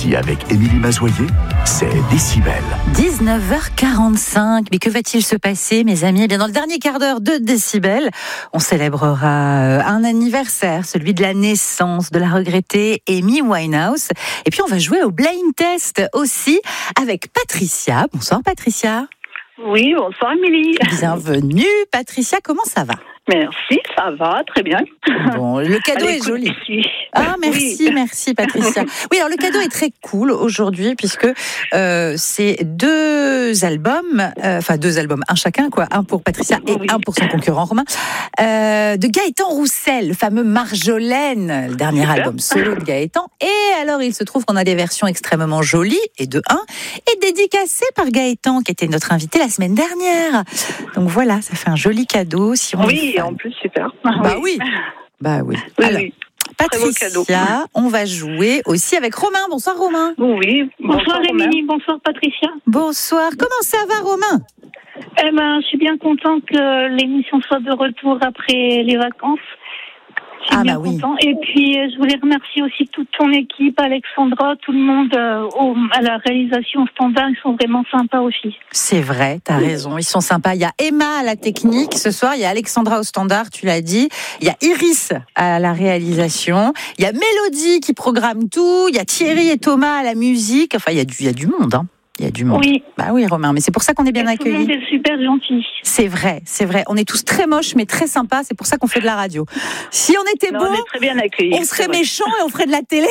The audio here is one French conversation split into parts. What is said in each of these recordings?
midi avec Émilie Mazoyer, c'est Décibel. 19h45. Mais que va-t-il se passer, mes amis? Eh bien, dans le dernier quart d'heure de Décibel, on célébrera un anniversaire, celui de la naissance de la regrettée Amy Winehouse. Et puis, on va jouer au blind test aussi avec Patricia. Bonsoir, Patricia. Oui, bonsoir Émilie. Bienvenue, Patricia. Comment ça va? Merci, ça va, très bien. Bon, le cadeau est joli. Ici. Ah, merci, Oui. Merci Patricia. Oui, alors le cadeau est très cool aujourd'hui puisque c'est deux albums, un chacun quoi, un pour Patricia et Oui. un pour son concurrent Romain, de Gaëtan Roussel, le fameux Marjolaine, le dernier Super. album solo de Gaëtan. Et alors il se trouve qu'on a des versions extrêmement jolies et et dédicacées par Gaëtan qui était notre invité la semaine dernière. Donc voilà, ça fait un joli cadeau si on est Oui, fan. en plus, super. Bah oui. Bah oui. Oui, Alors, oui. Très beau cadeau. Patricia, on va jouer aussi avec Romain. Bonsoir Romain. Oui, Bonsoir Romain. Émilie, bonsoir Patricia. Bonsoir. Comment ça va Romain? Eh ben, je suis bien contente que l'émission soit de retour après les vacances. Je suis Ah, bien bah oui. contente. Et puis, je voulais remercier aussi toute ton équipe, Alexandra, tout le monde à la réalisation standard. Ils sont vraiment sympas aussi. C'est vrai, t'as raison, ils sont sympas. Il y a Emma à la technique ce soir, il y a Alexandra au standard, tu l'as dit. Il y a Iris à la réalisation. Il y a Mélodie qui programme tout. Il y a Thierry et Thomas à la musique. Enfin, il y a du monde, hein. Il y a du monde. Oui. Bah oui Romain, mais c'est pour ça qu'on est bien Et tout le monde accueillis. est super gentil. C'est vrai. On est tous très moches mais très sympas, c'est pour ça qu'on fait de la radio. Si on était Non, beaux, on est très bien accueillis. on serait c'est vrai. méchants et on ferait de la télé.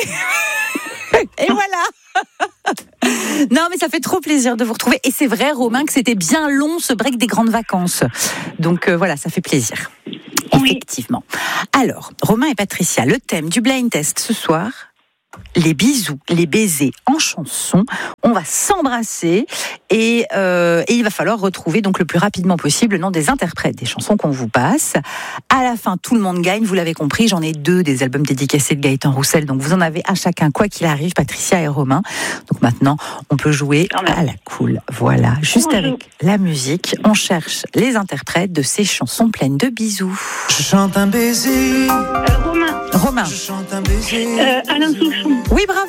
Et voilà. Non, mais ça fait trop plaisir de vous retrouver. Et c'est vrai, Romain, que c'était bien long ce break des grandes vacances. Donc voilà, ça fait plaisir. Oui. Effectivement. Alors, Romain et Patricia, le thème du blind test ce soir, les bisous, les baisers en chanson. On va s'embrasser et il va falloir retrouver donc le plus rapidement possible le nom des interprètes des chansons qu'on vous passe. À la fin, tout le monde gagne, vous l'avez compris, j'en ai 2 des albums dédicacés de Gaëtan Roussel, donc vous en avez à chacun, quoi qu'il arrive, Patricia et Romain. Donc maintenant, on peut jouer à la cool. Voilà, juste Bonjour. avec la musique, on cherche les interprètes de ces chansons pleines de bisous. Je chante un baiser, Romain, Romain. je chante un baiser. Alain Souchon. Oui, bravo.